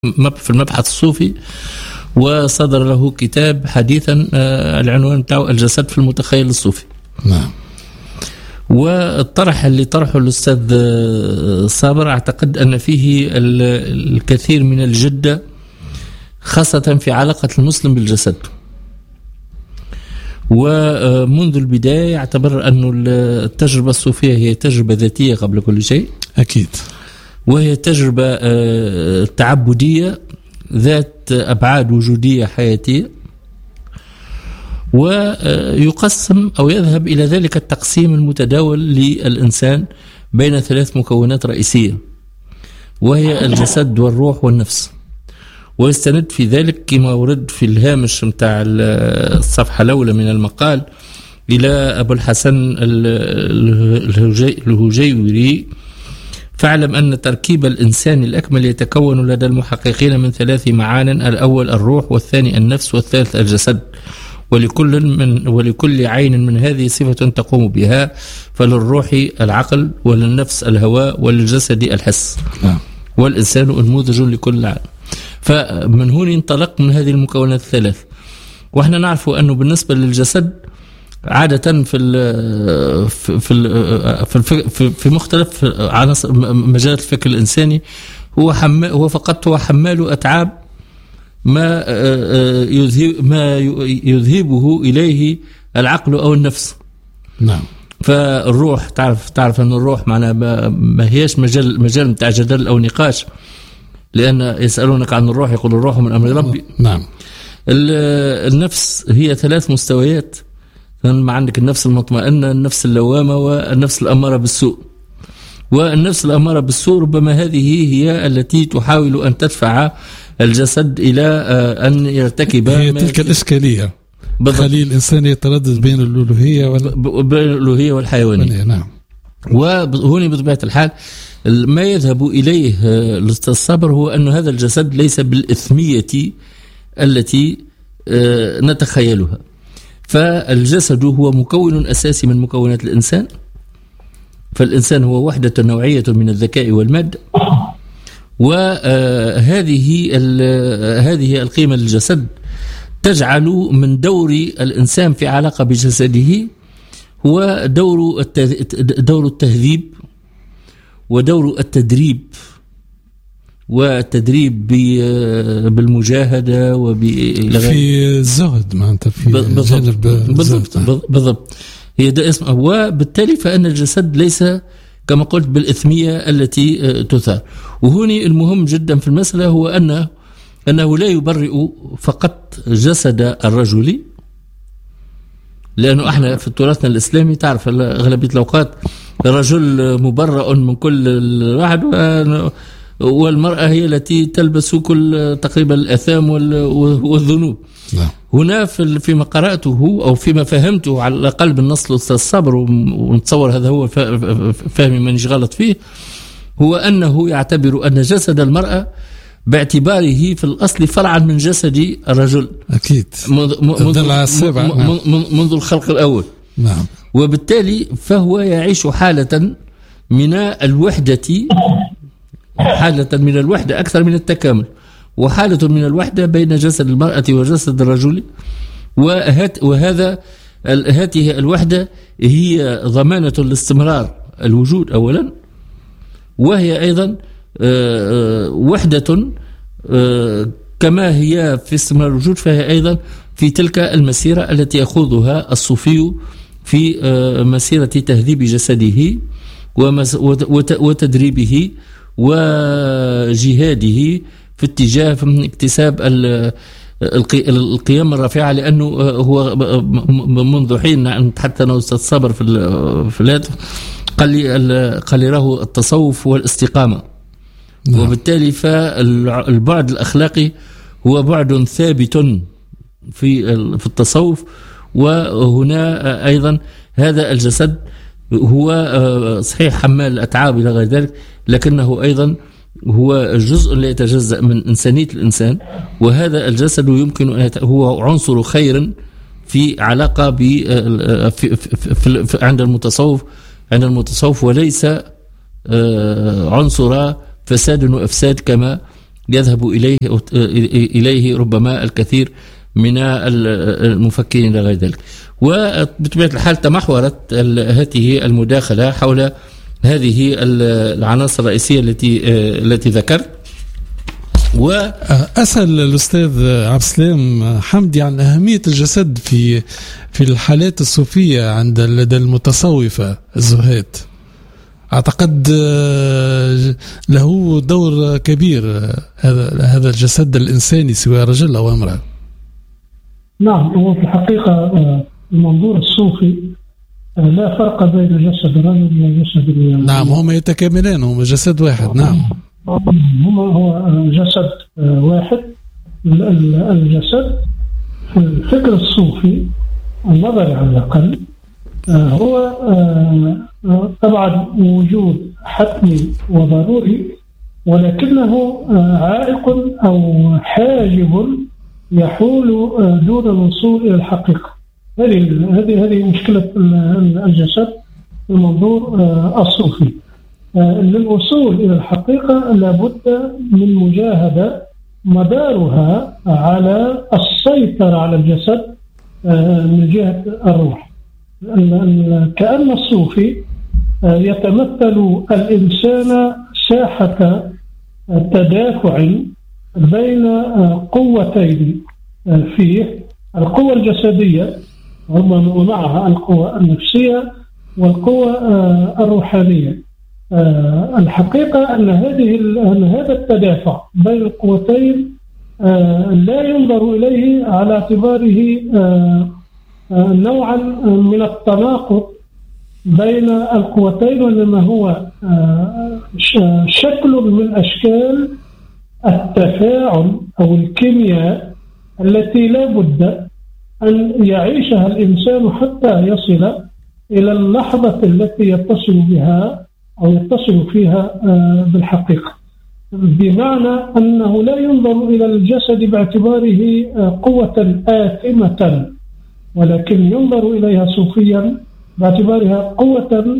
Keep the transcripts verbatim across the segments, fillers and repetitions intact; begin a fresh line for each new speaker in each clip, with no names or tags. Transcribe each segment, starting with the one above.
في المبحث الصوفي، وصدر له كتاب حديثا العنوان بتاعه الجسد في المتخيل الصوفي.
نعم.
والطرح اللي طرحه الأستاذ صابر أعتقد أن فيه الكثير من الجدة، خاصة في علاقة المسلم بالجسد. ومنذ البداية يعتبر أن التجربة الصوفية هي تجربة ذاتية قبل كل شيء،
أكيد،
وهي تجربة تعبدية ذات أبعاد وجودية حياتية، ويقسم أو يذهب إلى ذلك التقسيم المتداول للإنسان بين ثلاث مكونات رئيسية، وهي الجسد والروح والنفس. ويستند في ذلك كما ورد في الهامش متاع الصفحة الأولى من المقال إلى أبو الحسن الهجيوري: فاعلم أن تركيب الإنسان الأكمل يتكون لدى المحققين من ثلاث معان: الأول الروح، والثاني النفس، والثالث الجسد. ولكل من ولكل عين من هذه صفة تقوم بها، فللروح العقل، وللنفس الهواء، وللجسد الحس. والإنسان أنموذج لكل عين. فمن هنا انطلق من هذه المكونات الثلاث. وإحنا نعرف أنه بالنسبة للجسد عادة في ال في ال في في مختلف عناصر مجالات الفكر الإنساني هو حمال هو فقط هو حمال أتعاب ما يذهب ما يذهبه إليه العقل أو النفس.
نعم.
فالروح تعرف تعرف أن الروح معناها ما هيش مجال مجال متاع جدل أو نقاش، لأن يسألونك عن الروح يقول الروح من أمر ربي.
نعم.
النفس هي ثلاث مستويات، ما عندك النفس المطمئنة، النفس اللوامة، والنفس الأمارة بالسوء. والنفس الأمارة بالسوء ربما هذه هي التي تحاول أن تدفع الجسد إلى أن يرتكب
هي تلك الإشكالية، خلي الإنسان يتردد بين الألوهية وال...
بين الألوهية والحيوانية.
نعم.
وهنا بطبيعة الحال ما يذهب إليه الأستاذ صابر هو أن هذا الجسد ليس بالإثمية التي نتخيلها. فالجسد هو مكون أساسي من مكونات الإنسان، فالإنسان هو وحدة نوعية من الذكاء والمادة، وهذه هذه القيمة للجسد تجعل من دور الإنسان في علاقة بجسده هو دور دور التهذيب ودور التدريب، والتدريب بالمجاهدة
في الزهد معناتها في
بالضبط بالضبط, بالضبط هي ده اسمه. وبالتالي فإن الجسد ليس كما قلت بالإثمية التي تثار. وهنا المهم جدا في المسألة هو أنه أنه لا يبرئ فقط جسد الرجل، لأنه احنا في تراثنا الإسلامي تعرف أغلبية الأوقات الرجل مبرأ من كل واحد، والمرأة هي التي تلبس كل تقريبا الآثام والذنوب.
لا.
هنا فيما قرأته أو فيما فهمته على الأقل بالنص الأستاذ صابر، ونتصور هذا هو فهمي من غلط فيه، هو أنه يعتبر أن جسد المرأة باعتباره في الأصل فرعا من جسد الرجل.
أكيد.
منذ, منذ, منذ الخلق الأول.
نعم.
وبالتالي فهو يعيش حالة من الوحدة، حالة من الوحدة أكثر من التكامل، وحالة من الوحدة بين جسد المرأة وجسد الرجل. وهذا هذه الوحدة هي ضمانة لاستمرار الوجود أولا، وهي أيضا وحدة كما هي في استمرار الوجود، فهي أيضا في تلك المسيرة التي يخوضها الصوفي في مسيرة تهذيب جسده وتدريبه وجهاده في اتجاه اكتساب القيم الرافعة. لأنه هو منذ حين حتى أنا أستاذ صابر في في الهاتف قال لي قال لي راه التصوف والاستقامة. نعم. وبالتالي فالبعد الأخلاقي هو بعد ثابت في في التصوف. وهنا أيضا هذا الجسد هو صحيح حمال الأتعاب إلى غير ذلك، لكنه أيضا هو جزء لا يتجزأ من إنسانية الإنسان. وهذا الجسد يمكن أن هو عنصر خير في علاقة ب في في في عند المتصوف عند المتصوف وليس عنصر فساد وإفساد كما يذهب إليه إليه ربما الكثير من المفكرين غير ذلك. وبطبيعة الحال تمحورت هذه المداخلة حول هذه العناصر الرئيسية التي التي ذكرت.
وأسأل الأستاذ عبد السلام حمدي عن أهمية الجسد في في الحالات الصوفية عند لدى المتصوفة الزهاد. أعتقد له دور كبير هذا هذا الجسد الإنساني سواء رجل أو امرأة.
نعم، هو في الحقيقة المنظور الصوفي لا فرق بين جسد الرجل وجسد المرأة.
نعم، هما يتكاملان، هما جسد واحد. نعم،
هما هو جسد واحد. الجسد في الفكر الصوفي النظري على الأقل هو طبعا وجود حتمي وضروري، ولكنه عائق أو حاجب يحول دون الوصول إلى الحقيقة. هذه هذه هذه مشكلة الجسد في المنظور الصوفي. للوصول إلى الحقيقة لابد من مجاهدة مدارها على السيطرة على الجسد من جهة الروح. كأن الصوفي يتمثل الإنسان ساحة تدافع بين قوتين فيه، القوة الجسدية ومعها القوة النفسية والقوة الروحانية. الحقيقة أن هذه أن هذا التدافع بين القوتين لا ينظر إليه على اعتباره نوعا من التناقض بين القوتين، وإنما هو شكل من أشكال التفاعل أو الكيمياء التي لا بد أن يعيشها الإنسان حتى يصل إلى اللحظة التي يتصل بها أو يتصل فيها بالحقيقة، بمعنى أنه لا ينظر إلى الجسد باعتباره قوة آثمة، ولكن ينظر إليها صوفيا باعتبارها قوة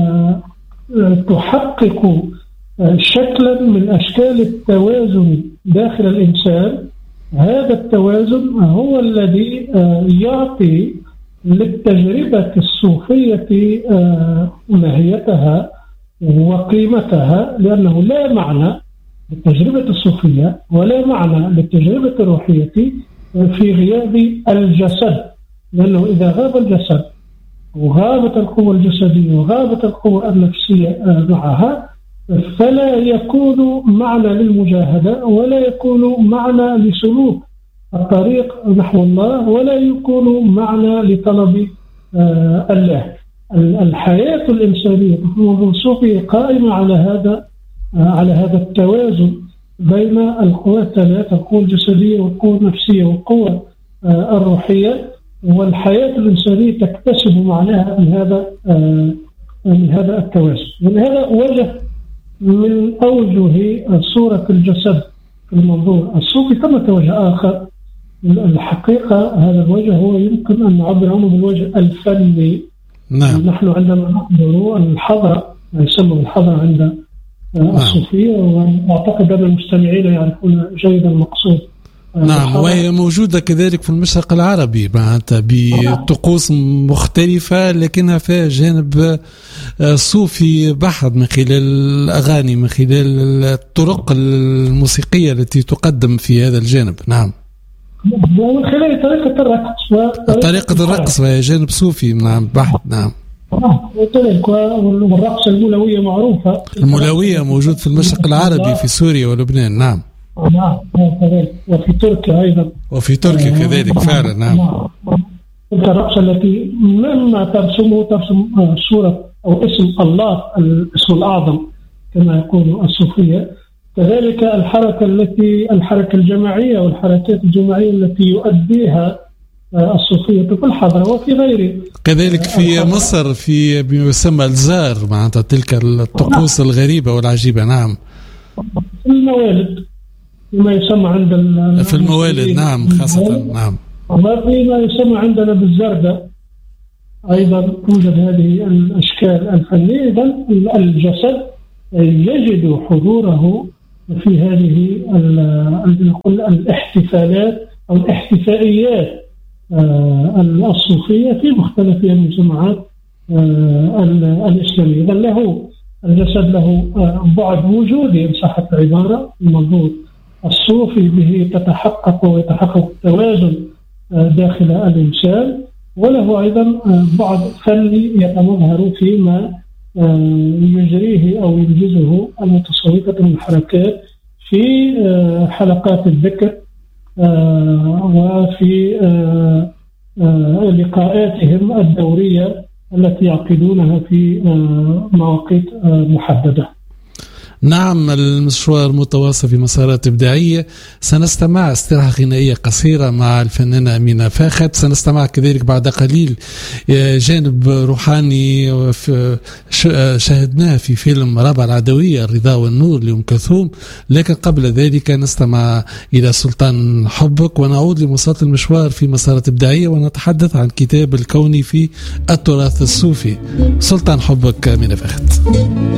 تحقق شكلا من أشكال التوازن داخل الإنسان. هذا التوازن هو الذي يعطي للتجربة الصوفية ماهيتها وقيمتها، لأنه لا معنى للتجربة الصوفية ولا معنى للتجربة الروحية في غياب الجسد، لأنه إذا غاب الجسد وغابت القوة الجسدية وغابت القوة النفسية معها فلا يكون معنى للمجاهدة ولا يكون معنى لسلوك الطريق نحو الله ولا يكون معنى لطلب الله. الحياة الإنسانية في المنظور الصوفي قائمة على هذا على هذا التوازن بين القوى الثلاث، القوة الجسدية والقوة النفسية والقوة الروحية، والحياة الإنسانية تكتسب معناها من هذا من هذا التوازن. من هذا وجه من أوجه صورة الجسد في المنظور الصوفي. ثم وجه آخر الحقيقة هذا الوجه هو يمكن أن نعبر عنه بالوجه الفني.
نعم.
نحن عندما نحضر الحضرة ما يسمى بالحضرة عند الصوفية، وأعتقد أن المستمعين يعرفون جيدا المقصود.
نعم، وهي موجودة كذلك في المشرق العربي معناتها بطقوس مختلفة لكنها فيها جانب صوفي بحت من خلال الأغاني، من خلال الطرق الموسيقية التي تقدم في هذا الجانب. نعم،
ومن خلال طريقة الرقص
طريقة الرقص وهي جانب صوفي. نعم بحت. نعم،
والرقص المولوية معروفة.
المولوية موجود في المشرق العربي في سوريا ولبنان. نعم،
نعم، وفي تركيا أيضا.
وفي تركيا كذلك فعلا. نعم،
تلك الرقصة التي لما ترسمه ترسم صورة أو اسم الله، الاسم الأعظم كما يقول الصوفية. كذلك الحركة التي الحركة الجماعية والحركات الجماعية التي يؤديها الصوفية في الحضرة وفي غيره.
كذلك في مصر في بما يسمى الزار معناتها تلك الطقوس الغريبة والعجيبة. نعم،
في الموالد ما يسمى عند
في الموالد. نعم، خاصة. نعم،
وفيما يسمى عندنا بالزردة أيضا توجد هذه الأشكال الفنية. إذن الجسد يجد حضوره في هذه نقول الاحتفالات أو الاحتفائيات الصوفية في مختلف المجتمعات الإسلامية. إذن له الجسد له بعد وجودي إن صحت العبارة. المنظور الصوفي به تتحقق ويتحقق التوازن داخل الإنسان، وله أيضا بعد فني يتمظهر فيما يجريه أو ينجزه المتصوفة من حركات في حلقات الذكر وفي لقاءاتهم الدورية التي يعقدونها في مواقيت محددة.
نعم، المشوار متواصل في مسارات إبداعية. سنستمع استراحة غنائية قصيرة مع الفنانة أمينة فاخت. سنستمع كذلك بعد قليل جانب روحاني شاهدناه في فيلم رابع العدوية الرضا والنور لأم كلثوم، لكن قبل ذلك نستمع إلى سلطان حبك ونعود لمواصلة المشوار في مسارات إبداعية ونتحدث عن كتاب الكوني في التراث الصوفي. سلطان حبك أمينة فاخت.